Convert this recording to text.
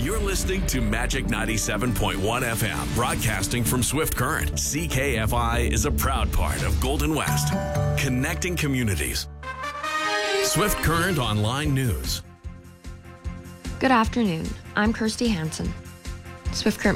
You're listening to Magic 97.1 FM, broadcasting from Swift Current. CKFI is a proud part of Golden West, connecting communities. Swift Current Online News. Good afternoon. I'm Kirsty Hansen. Swift Current